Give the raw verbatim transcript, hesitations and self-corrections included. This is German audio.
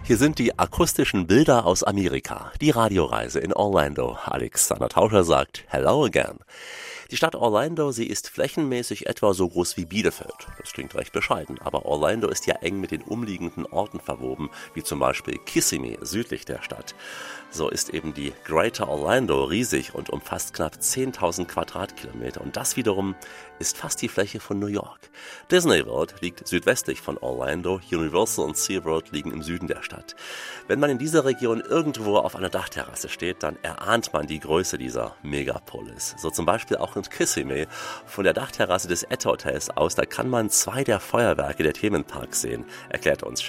Hier sind die akustischen Bilder aus Amerika, die Radioreise in Orlando. Alexander Tauscher sagt Hello again. Die Stadt Orlando, sie ist flächenmäßig etwa so groß wie Bielefeld. Das klingt recht bescheiden, aber Orlando ist ja eng mit den umliegenden Orten verwoben, wie zum Beispiel Kissimmee südlich der Stadt. So ist eben die Greater Orlando riesig und umfasst knapp zehntausend Quadratkilometer und das wiederum ist fast die Fläche von New York. Disney World liegt südwestlich von Orlando, Universal und SeaWorld liegen im Süden der Stadt. Wenn man in dieser Region irgendwo auf einer Dachterrasse steht, dann erahnt man die Größe dieser Megapolis. So zum Beispiel auch in Kissimmee. Von der Dachterrasse des Etta Hotels aus, da kann man zwei der Feuerwerke der Themenparks sehen, erklärt uns